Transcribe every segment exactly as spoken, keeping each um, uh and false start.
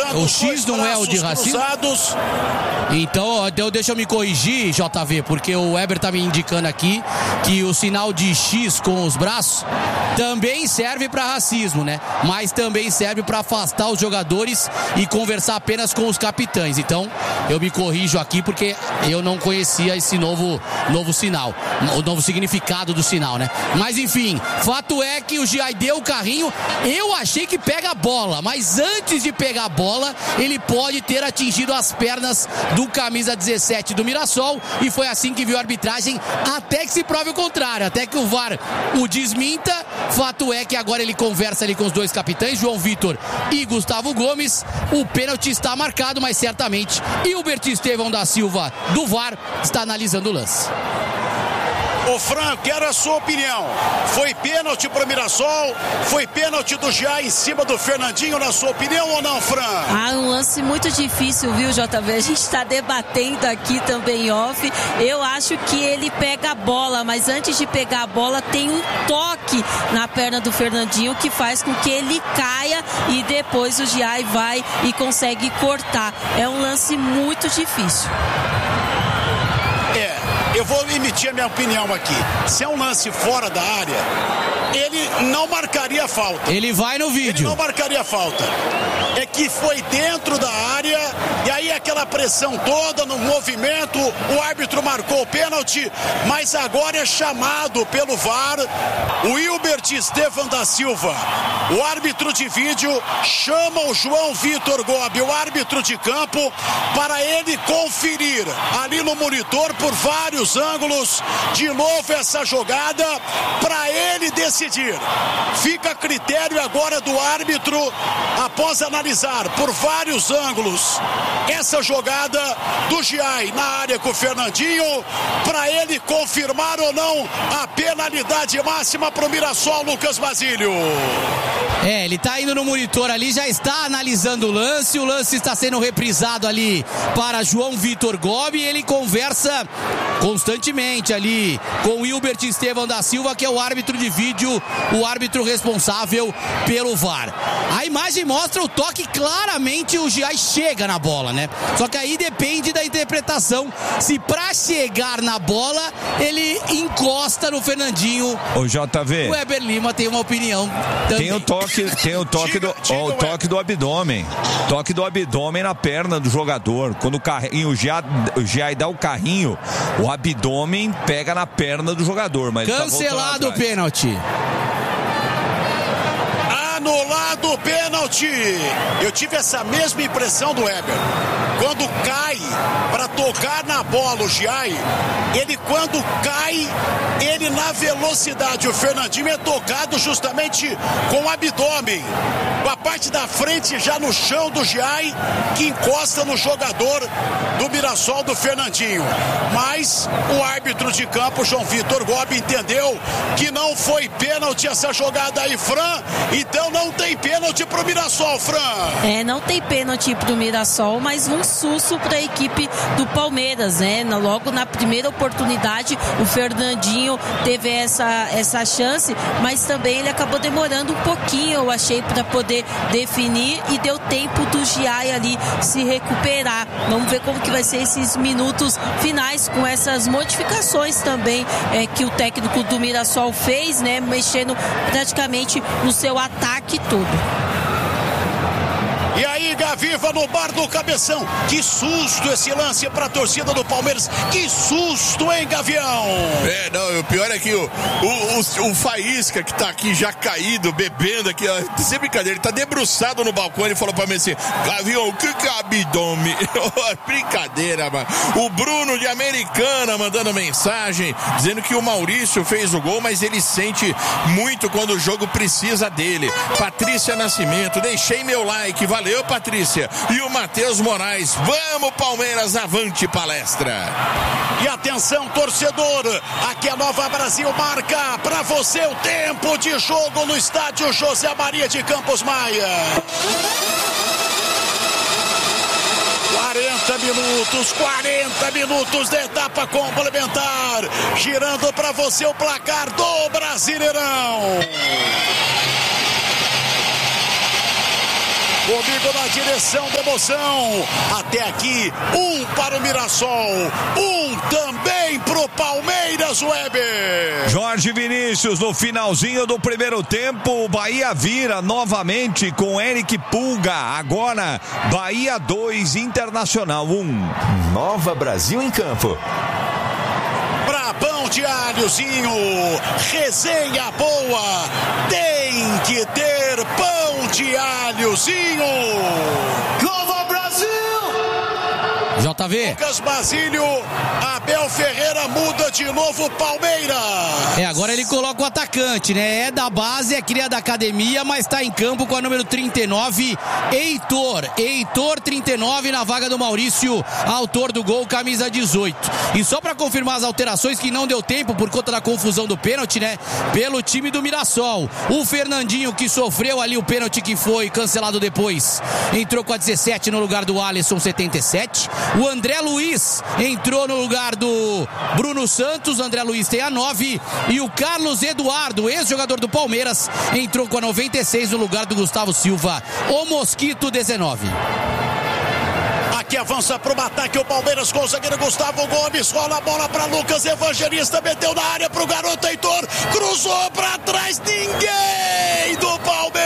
o X não é o de racismo? Cruzados. Então, então deixa eu me corrigir, J V, porque o Weber tá me indicando aqui que o sinal de X com os braços também serve para racismo, né? Mas também serve para afastar os jogadores e conversar apenas com os capitães. Então, eu me corrijo aqui porque eu não conhecia esse novo, novo sinal, o novo significado do sinal, né? Mas enfim, fato é que o Giai deu o carrinho. Eu achei que pega a bola, mas antes de pegar a bola, ele pode ter atingido as pernas do camisa dezessete do Mirassol, e foi assim que viu a arbitragem, até que se prove o contrário, até que o V A R o desminta. Fato é que agora ele conversa ali com os dois capitães, João Vitor e Gustavo Gomes. O pênalti está marcado, mas certamente Hilbert Estevão da Silva do V A R está analisando o lance. Ô Fran, quero a sua opinião. Foi pênalti pro Mirassol? Foi pênalti do Giai em cima do Fernandinho, na sua opinião, ou não, Fran? Ah, um lance muito difícil, viu, J V? A gente está debatendo aqui também off. Eu acho que ele pega a bola, mas antes de pegar a bola tem um toque na perna do Fernandinho que faz com que ele caia e depois o Giai vai e consegue cortar. É um lance muito difícil. Eu vou emitir a minha opinião aqui. Se é um lance fora da área, ele não marcaria falta. Ele vai no vídeo. Ele não marcaria falta. É que foi dentro da área, e aí aquela pressão toda no movimento, o árbitro marcou o pênalti, mas agora é chamado pelo V A R o Hilbert Estevão da Silva. O árbitro de vídeo chama o João Vitor Gobi, o árbitro de campo, para ele conferir ali no monitor por vários ângulos de novo essa jogada para ele decidir. Fica a critério agora do árbitro, após analisar por vários ângulos essa jogada do Giai na área com o Fernandinho, para ele confirmar ou não a penalidade máxima para o Mirassol, Lucas Basílio. É, ele tá indo no monitor ali, já está analisando o lance, o lance está sendo reprisado ali para João Vitor Gobi, e ele conversa constantemente ali com o Hilbert Estevão da Silva, que é o árbitro de vídeo, o árbitro responsável pelo V A R. A imagem mostra o toque, claramente o Giai chega na bola, né? Só que aí depende da interpretação, se pra chegar na bola ele encosta no Fernandinho. O J V, o Weber Lima tem uma opinião também. Tem o toque, tem o toque do, ó, o toque do abdômen, toque do abdômen na perna do jogador. Quando o carrinho, o Giai, o Giai dá o carrinho, o abdômen pega na perna do jogador. Mas cancelado tá o pênalti. Anulado o pênalti. Eu tive essa mesma impressão do Weber. Quando cai para tocar na bola o Giai, ele quando cai, ele na velocidade, o Fernandinho é tocado justamente com o abdômen, com a parte da frente já no chão do Giai, que encosta no jogador do Mirassol, do Fernandinho. Mas o árbitro de campo, João Vitor Gobi, entendeu que não foi pênalti essa jogada aí, Fran. Então não tem pênalti pro Mirassol, Fran. É, não tem pênalti pro Mirassol, mas um susto para a equipe do Palmeiras, né? Logo na primeira oportunidade, o Fernandinho teve essa, essa chance, mas também ele acabou demorando um pouquinho, eu achei, para poder definir, e deu tempo do Giai ali se recuperar. Vamos ver como que vai ser esses minutos finais com essas modificações também é, que o técnico do Mirassol fez, né? Mexendo praticamente no seu ataque todo. E aí, Gaviva no bar do Cabeção. Que susto esse lance pra torcida do Palmeiras. Que susto, hein, Gavião? É, não, o pior é que o, o, o, o Faísca, que tá aqui já caído, bebendo aqui, ó, sem brincadeira, ele tá debruçado no balcão, ele falou pra mim assim: Gavião, o que que é abdômen? Brincadeira, mano. O Bruno de Americana mandando mensagem, dizendo que o Maurício fez o gol, mas ele sente muito quando o jogo precisa dele. Patrícia Nascimento, deixei meu like, valeu. Valeu, Patrícia. E o Matheus Moraes. Vamos, Palmeiras, avante palestra. E atenção, torcedor. Aqui a Nova Brasil marca pra você o tempo de jogo no estádio José Maria de Campos Maia. quarenta minutos, quarenta minutos da etapa complementar. Girando pra você o placar do Brasileirão. comigo na direção da emoção. Até aqui, um para o Mirassol, um também pro Palmeiras, Weber. Jorge Vinícius, no finalzinho do primeiro tempo, o Bahia vira novamente com Eric Pulga. Agora, Bahia dois, Internacional um. Nova Brasil em campo. Pra pão de alhozinho, resenha boa, tem que ter pão de alhozinho. Nova Brasil! J V. Lucas Basílio, Abel Ferreira muda de novo Palmeiras. É, agora ele coloca o atacante, né? É da base, é cria da academia, mas tá em campo com a número trinta e nove, Heitor. Heitor, trinta e nove, na vaga do Maurício, autor do gol, camisa dezoito. E só pra confirmar as alterações, que não deu tempo por conta da confusão do pênalti, né? Pelo time do Mirassol. O Fernandinho, que sofreu ali o pênalti que foi cancelado depois, entrou com a dezessete no lugar do Alisson, setenta e sete. O André Luiz entrou no lugar do Bruno Santos. O André Luiz tem a nove. E o Carlos Eduardo, ex-jogador do Palmeiras, entrou com a noventa e seis no lugar do Gustavo Silva. O Mosquito, dezenove. Que avança pro ataque o Palmeiras com o zagueiro Gustavo Gomes, rola a bola para Lucas Evangelista, meteu na área pro garoto Heitor, cruzou para trás, ninguém do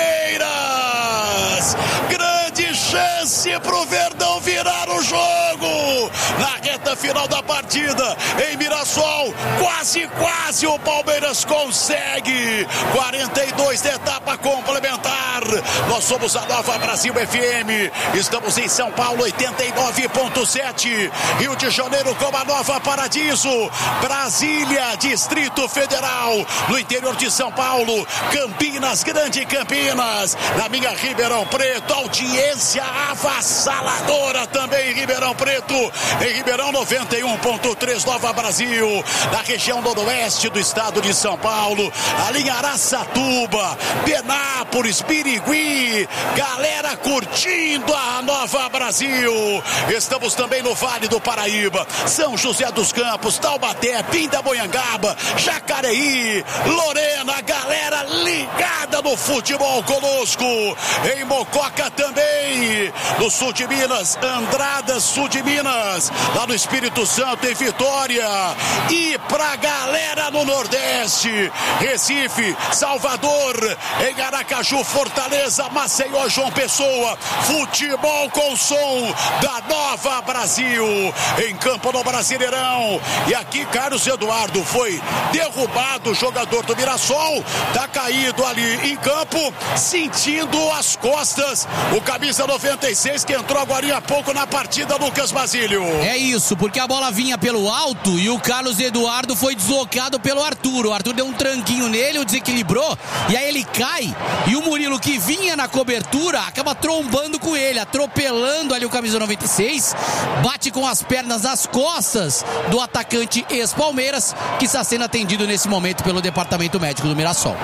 Palmeiras. Grande chance pro Verdão virar o jogo na reta final da partida em Mirassol. Quase, quase o Palmeiras consegue. quarenta e dois da etapa complementar. Nós somos a Nova Brasil F M. Estamos em São Paulo, oitenta e nove ponto sete. Rio de Janeiro com a Nova Paradiso. Brasília, Distrito Federal. No interior de São Paulo, Campinas, Grande Campinas. Na minha Ribeirão Preto, audiência avassaladora também em Ribeirão Preto. Em Ribeirão, noventa e um ponto três, Nova Brasil. Na região noroeste do estado de São Paulo, ali em Araçatuba, Penápolis, Birigui. Galera curtindo a Nova Brasil. Estamos também no Vale do Paraíba, São José dos Campos, Taubaté, Pindamonhangaba, Jacareí, Lorena, galera ligada no futebol conosco. Em Mococa também, no sul de Minas, Andradas, sul de Minas, lá no Espírito Santo, em Vitória. E pra galera no Nordeste, Recife, Salvador, em Aracaju, Fortaleza, Maceió, João Pessoa. Futebol com som da Nova Brasil, em campo no Brasileirão. E aqui Carlos Eduardo foi derrubado, o jogador do Mirassol, tá caído ali em campo, sentindo as costas, o camisa noventa e seis que entrou agora há pouco na partida, Lucas Basílio. É isso, porque a bola vinha pelo alto e o Carlos Eduardo foi deslocado pelo Arthur. O Arthur deu um tranquinho nele, o desequilibrou, e aí ele cai, e o Murilo, que vinha na cobertura, acaba trombando com ele, atropelando ali o camisa noventa e seis, bate com as pernas nas costas do atacante ex-Palmeiras, que está sendo atendido nesse momento pelo departamento médico do Mirassol.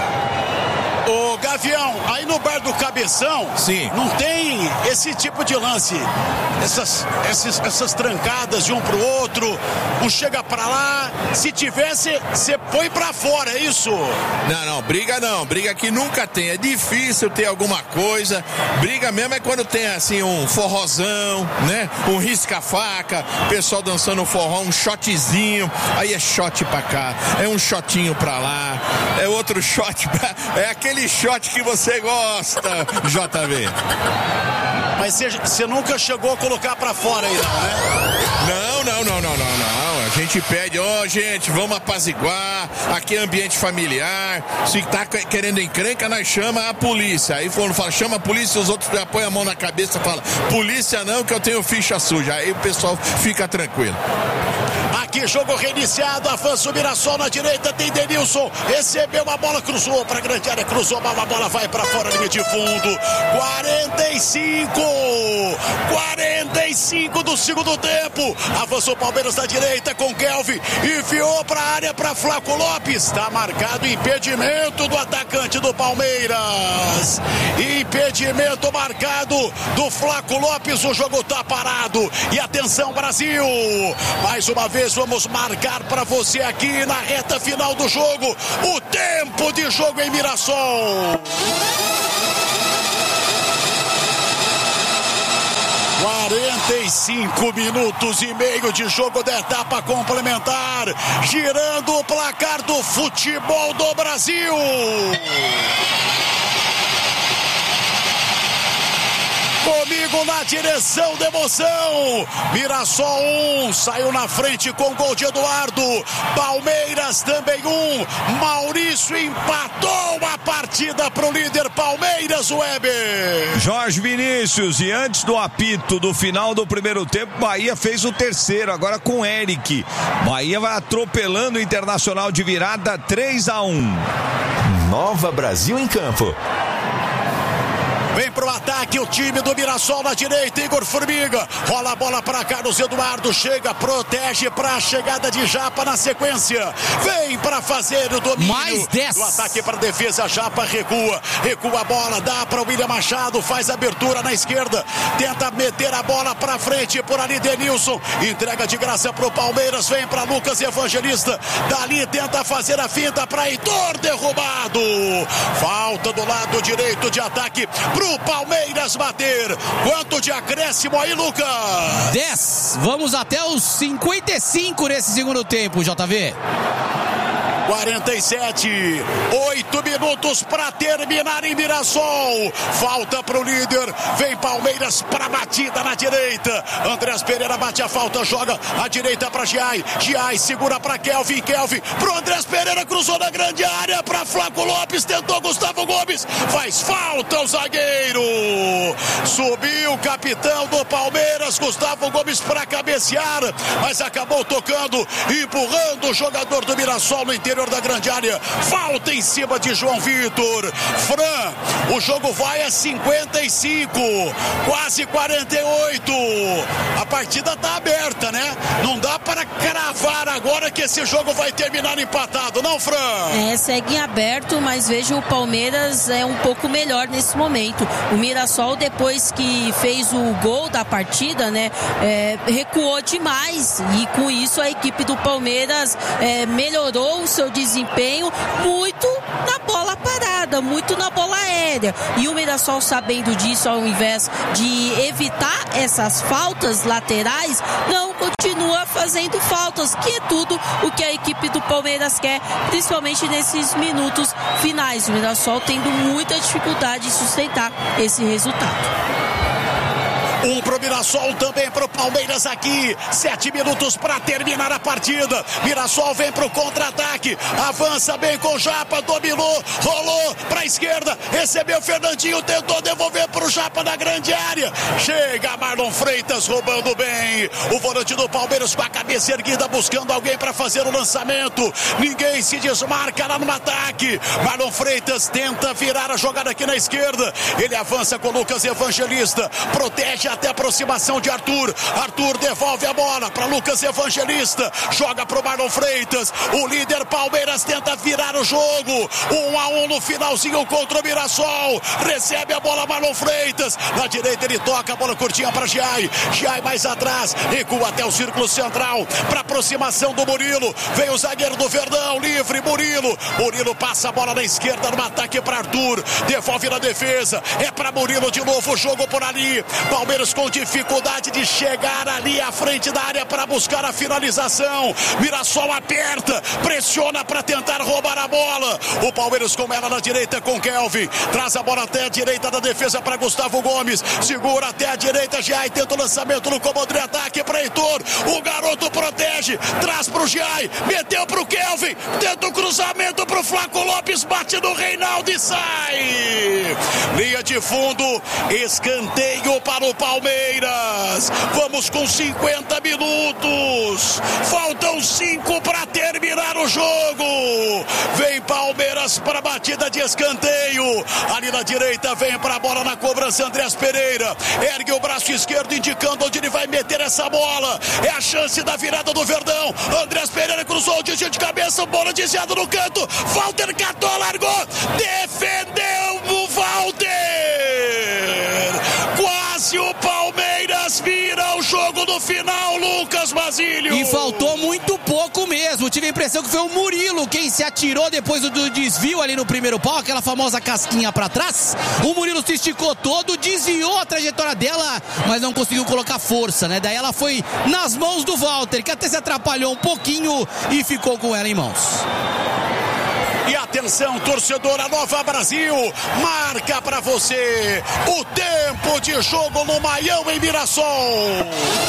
Ô Gavião, aí no bar do Cabeção, sim, não tem esse tipo de lance, essas, essas, essas trancadas de um pro outro, um chega pra lá, se tivesse, você põe pra fora, é isso? Não, não, briga não, briga aqui nunca tem, é difícil ter alguma coisa, briga mesmo é quando tem assim um forrozão, né, um risca-faca, pessoal dançando um forró, um shotzinho, aí é shot pra cá, é um shotinho pra lá, é outro shot pra... é aquele shot que você gosta, J V. Mas você nunca chegou a colocar pra fora aí, não, né? Não, não, não, não, não, não. A gente pede, ó, oh, gente, vamos apaziguar. Aqui é ambiente familiar. Se tá querendo encrenca, nós chama a polícia. Aí quando fala, chama a polícia, os outros apoiam a mão na cabeça e falam, polícia não, que eu tenho ficha suja. Aí o pessoal fica tranquilo. Aqui, jogo reiniciado, avança o Mirassol na direita, tem Denilson, recebeu a bola, cruzou pra grande área, cruzou, a bola vai pra fora, limite de fundo, quarenta e cinco, quarenta e cinco do segundo tempo, avançou o Palmeiras na direita com Kelvin, enfiou pra área pra Flaco Lopes, tá marcado impedimento do atacante do Palmeiras, impedimento marcado do Flaco Lopes, o jogo tá parado, e atenção Brasil, mais uma vez vamos marcar para você aqui na reta final do jogo o tempo de jogo em Mirassol. quarenta e cinco minutos e meio de jogo da etapa complementar, girando o placar do futebol do Brasil. Comigo na direção da emoção, Mirassol um, saiu na frente com gol de Eduardo, Palmeiras também um, Maurício empatou a partida para o líder Palmeiras, Weber. Jorge Vinícius, e antes do apito do final do primeiro tempo, Bahia fez o terceiro, agora com Eric. Bahia vai atropelando o Internacional de virada três a um. Nova Brasil em campo. Vem pro ataque o time do Mirassol na direita, Igor Formiga. Rola a bola para Carlos Eduardo, chega, protege para a chegada de Japa na sequência. Vem para fazer o domínio. Mais dez. Do ataque para a defesa, Japa recua. Recua a bola, dá para o William Machado, faz abertura na esquerda. Tenta meter a bola para frente, por ali Denilson. Entrega de graça pro Palmeiras, vem para Lucas Evangelista. Dali tenta fazer a finta para Heitor, derrubado. Falta do lado direito de ataque pro o Palmeiras bater. Quanto de acréscimo aí, Lucas? dez. Vamos até os cinquenta e cinco nesse segundo tempo, J V. quarenta e sete, oito minutos para terminar em Mirassol. Falta para o líder, vem Palmeiras para batida na direita. Andrés Pereira bate a falta, joga à direita para Giai. Giai segura para Kelvin, Kelvin pro Andrés Pereira, cruzou na grande área para Flaco Lopes, tentou Gustavo Gomes, faz falta o zagueiro. Subiu o capitão do Palmeiras, Gustavo Gomes, para cabecear, mas acabou tocando, empurrando o jogador do Mirassol no interior da grande área. Falta em cima de João Vitor. Fran, o jogo vai a cinquenta e cinco, quase quarenta e oito. A partida tá aberta, né? Não dá para cravar agora que esse jogo vai terminar empatado, não, Fran? É, segue em aberto, mas vejo o Palmeiras é um pouco melhor nesse momento. O Mirassol, depois que fez o gol da partida, né, é, recuou demais, e com isso a equipe do Palmeiras é, melhorou o seu desempenho muito na bola parada, muito na bola aérea. E o Mirassol, sabendo disso, ao invés de evitar essas faltas laterais, não continua fazendo faltas, que é tudo o que a equipe do Palmeiras quer, principalmente nesses minutos finais. O Mirassol tendo muita dificuldade de sustentar esse resultado. Um pro Mirassol, também pro Palmeiras aqui. Sete minutos para terminar a partida. Mirassol vem pro contra-ataque. Avança bem com Japa, dominou, rolou pra esquerda. Recebeu Fernandinho, tentou devolver pro Japa na grande área. Chega Marlon Freitas roubando bem. O volante do Palmeiras com a cabeça erguida, buscando alguém para fazer o lançamento. Ninguém se desmarca lá no ataque. Marlon Freitas tenta virar a jogada aqui na esquerda. Ele avança com Lucas Evangelista. Protege até a aproximação de Arthur. Arthur devolve a bola para Lucas Evangelista, joga para o Marlon Freitas. O líder Palmeiras tenta virar o jogo. Um a um no finalzinho contra o Mirassol. Recebe a bola Marlon Freitas. Na direita ele toca a bola curtinha para Giai. Giai mais atrás, recua até o círculo central para aproximação do Murilo. Vem o zagueiro do Verdão, livre, Murilo. Murilo passa a bola na esquerda no ataque para Arthur. Devolve na defesa. É para Murilo de novo, o jogo por ali. Palmeiras com dificuldade de chegar ali à frente da área para buscar a finalização. Mirassol aperta, pressiona para tentar roubar a bola. O Palmeiras com ela na direita com Kelvin. Traz a bola até a direita da defesa para Gustavo Gomes. Segura até a direita, Giai tenta o lançamento no comando de ataque para Heitor. O garoto protege, traz para o Giai, meteu para o Kelvin, tenta o cruzamento para o Flaco Lopes, bate no Reinaldo e sai. Linha de fundo, escanteio para o Palmeiras. Vamos com cinquenta minutos. Faltam cinco para terminar o jogo. Vem Palmeiras para a batida de escanteio. Ali na direita vem para a bola na cobrança Andrés Pereira. Ergue o braço esquerdo indicando onde ele vai meter essa bola. É a chance da virada do Verdão. Andrés Pereira cruzou o desvio de cabeça, bola desviada no canto. Walter catou, largou. Defendeu o Walter. Quase o Palmeiras vira o jogo no final, Lucas Basílio. E faltou muito pouco mesmo. Tive a impressão que foi o Murilo quem se atirou depois do desvio ali no primeiro pau, aquela famosa casquinha pra trás. O Murilo se esticou todo, desviou a trajetória dela, mas não conseguiu colocar força, né? Daí ela foi nas mãos do Walter, que até se atrapalhou um pouquinho e ficou com ela em mãos. E atenção, torcedor, a Nova Brasil marca pra você o tempo de jogo no Maião em Mirassol.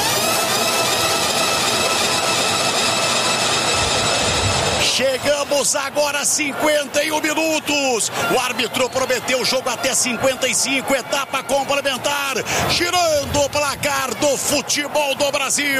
Chegamos agora a cinquenta e um minutos. O árbitro prometeu o jogo até cinquenta e cinco, etapa complementar, girando o placar do futebol do Brasil.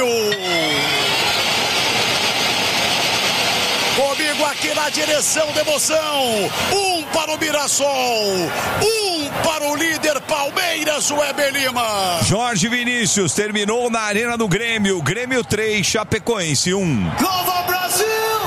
Comigo aqui na direção da emoção, um para o Mirassol, um para o líder Palmeiras, o Weber Lima. Jorge Vinícius terminou na Arena do Grêmio, Grêmio três, Chapecoense um. Nova Brasil!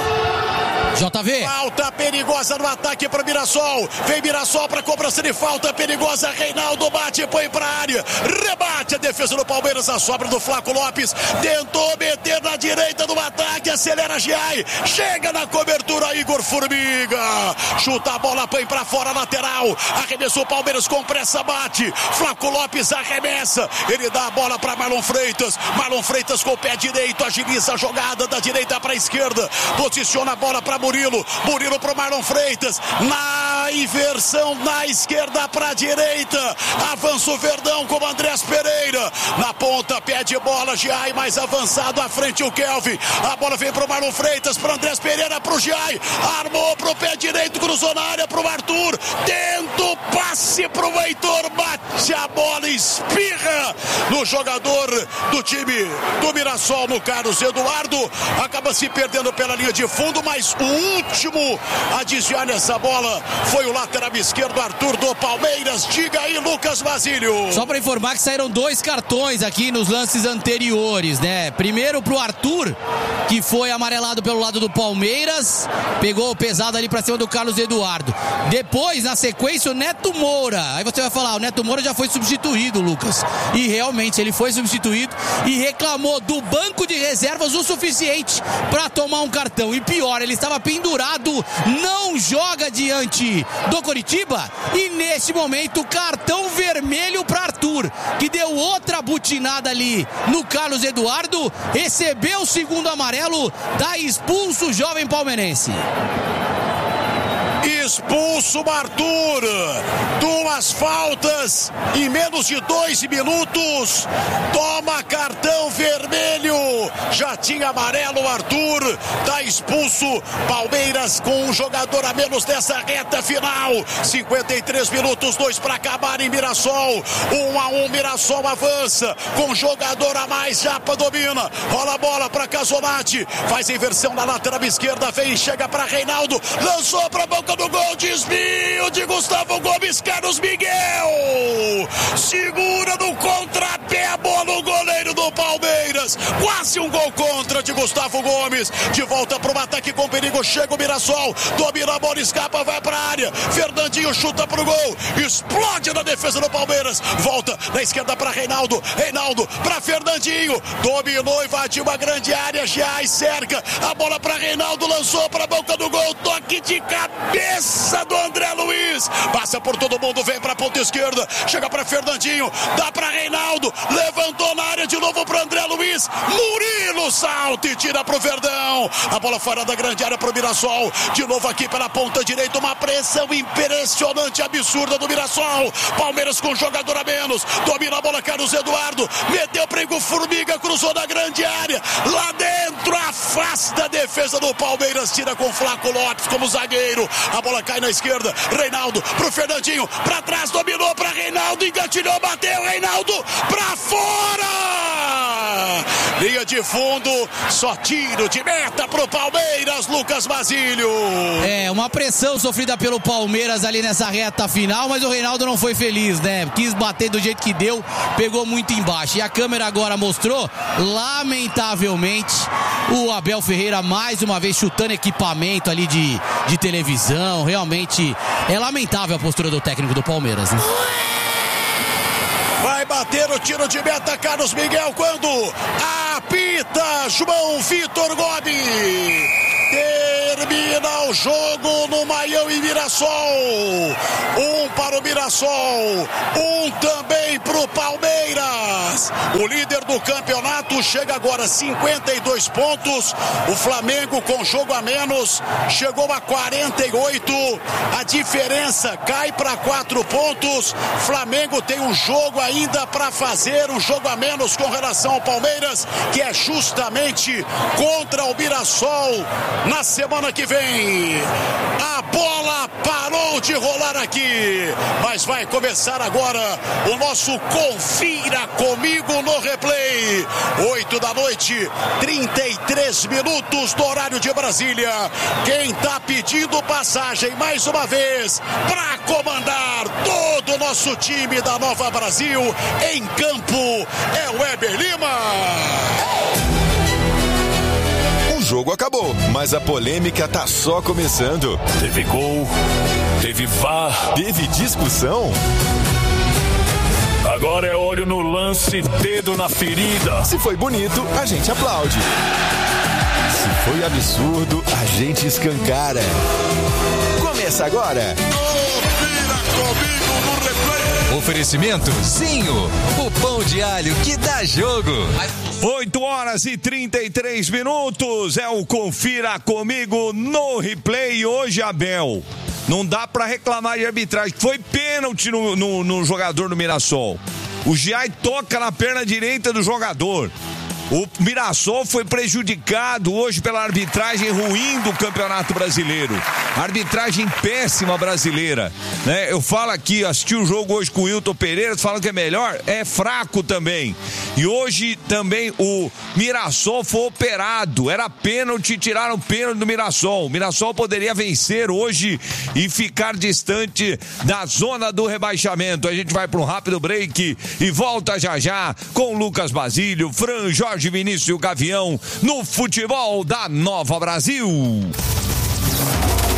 J V. Falta perigosa no ataque para o Mirassol. Vem Mirassol para cobrança de falta perigosa. Reinaldo bate, põe para a área. Rebate a defesa do Palmeiras. A sobra do Flaco Lopes. Tentou meter na direita do ataque. Acelera Giai. Chega na cobertura Igor Formiga. Chuta a bola, põe para fora, lateral. Arremessou o Palmeiras com pressa, bate. Flaco Lopes arremessa. Ele dá a bola para Marlon Freitas. Marlon Freitas com o pé direito. Agiliza a jogada da direita para a esquerda. Posiciona a bola para Murilo, Murilo pro Marlon Freitas, na inversão, na esquerda pra direita, avança o Verdão com o Andrés Pereira, na ponta, pede bola, Giai mais avançado, à frente o Kelvin, a bola vem pro Marlon Freitas, pro Andrés Pereira, pro Giai, armou pro pé direito, cruzou na área pro Arthur, tenta o passe pro Heitor, bate a bola, espirra no jogador do time do Mirassol, no Carlos Eduardo, acaba se perdendo pela linha de fundo, mas o último a desviar nessa bola foi o lateral esquerdo Arthur do Palmeiras. Diga aí, Lucas Basílio. Só para informar que saíram dois cartões aqui nos lances anteriores, né? Primeiro pro Arthur, que foi amarelado pelo lado do Palmeiras, pegou pesado ali pra cima do Carlos Eduardo. Depois, na sequência, o Neto Moura. Aí você vai falar, o Neto Moura já foi substituído, Lucas. E realmente ele foi substituído e reclamou do banco de reservas o suficiente para tomar um cartão. E pior, ele estava pendurado, não joga diante do Coritiba e nesse momento cartão vermelho para Arthur, que deu outra butinada ali no Carlos Eduardo, recebeu o segundo amarelo, tá expulso o jovem palmeirense. Expulso o Arthur, duas faltas em menos de dois minutos, toma cartão vermelho, já tinha amarelo o Arthur, tá expulso. Palmeiras com um jogador a menos dessa reta final, cinquenta e três minutos, dois para acabar em Mirassol, um a um, Mirassol avança, com jogador a mais, Japa domina, rola a bola para Casolati, faz a inversão na lateral esquerda, vem, chega para Reinaldo, lançou para a boca do gol, desvio de Gustavo Gomes, Carlos Miguel segura no contrapé a bola, o goleiro do Palmeiras, quase um gol contra de Gustavo Gomes, de volta para o ataque com perigo, chega o Mirassol, domina a bola, escapa, vai para a área, Fernandinho chuta pro gol, explode na defesa do Palmeiras, volta na esquerda para Reinaldo, Reinaldo para Fernandinho, dominou, invadiu uma grande área, já cerca, a bola para Reinaldo, lançou para a boca do gol, toque de cabeça do André Luiz, passa por todo mundo, vem para a ponta esquerda, chega para Fernandinho, dá para Reinaldo, levantou na área de novo para André Luiz, Murilo salta e tira pro Verdão, a bola fora da grande área pro Mirassol, de novo aqui pela ponta direita, uma pressão impressionante, absurda do Mirassol, Palmeiras com jogador a menos, domina a bola Carlos Eduardo, meteu para Igor Formiga, cruzou na grande área, lá dentro, afasta a defesa do Palmeiras, tira com Flaco Lopes como zagueiro, a bola cai na esquerda, Reinaldo pro Fernandinho, pra trás, dominou pra Reinaldo, engatilhou, bateu, Reinaldo pra fora! Linha de fundo, só tiro de meta pro Palmeiras, Lucas Basílio. É, uma pressão sofrida pelo Palmeiras ali nessa reta final, mas o Reinaldo não foi feliz, né? Quis bater do jeito que deu, pegou muito embaixo. E a câmera agora mostrou, lamentavelmente, o Abel Ferreira mais uma vez chutando equipamento ali de, de televisão. Realmente é lamentável a postura do técnico do Palmeiras, né? Vai bater o tiro de meta, Carlos Miguel, quando apita João Vitor Gomes. Termina o jogo no Maião e Mirassol. Um para o Mirassol, um também para o Palmeiras. O líder do campeonato chega agora a cinquenta e dois pontos. O Flamengo, com jogo a menos, chegou a quarenta e oito. A diferença cai para quatro pontos. Flamengo tem um jogo ainda para fazer, um jogo a menos com relação ao Palmeiras, que é justamente contra o Mirassol na semana que vem. A bola parou de rolar aqui, mas vai começar agora o nosso Confira Comigo no Replay. Oito da noite, trinta e três minutos do horário de Brasília. Quem tá pedindo passagem mais uma vez para comandar todo o nosso time da Nova Brasil em campo é o Weber Lima. O jogo acabou, mas a polêmica tá só começando. Teve gol, teve V A R, teve discussão. Agora é olho no lance, dedo na ferida. Se foi bonito, a gente aplaude. Se foi absurdo, a gente escancara. Começa agora. Oferecimento Zinho, o pão de alho que dá jogo. oito horas e trinta e três minutos, é o Confira Comigo no Replay. Hoje, Abel, não dá pra reclamar de arbitragem, foi pênalti no, no, no jogador do Mirassol. O Giai toca na perna direita do jogador. O Mirassol foi prejudicado hoje pela arbitragem ruim do Campeonato Brasileiro. Arbitragem péssima brasileira, né? Eu falo aqui, assisti o jogo hoje com o Wilton Pereira, falam que é melhor, é fraco também. E hoje também o Mirassol foi operado, era pênalti, tiraram o pênalti do Mirassol. O Mirassol poderia vencer hoje e ficar distante da zona do rebaixamento. A gente vai para um rápido break e volta já já com Lucas Basílio, Fran, Jorge Vinícius e o Gavião no futebol da Nova Brasil.